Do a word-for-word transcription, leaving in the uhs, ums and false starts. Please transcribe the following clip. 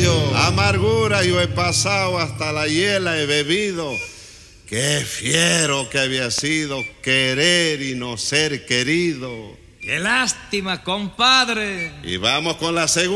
yo. Amargura yo he pasado, hasta la hiela he bebido. Qué fiero que había sido querer y no ser querido. Qué lástima, compadre. Y vamos con la segunda.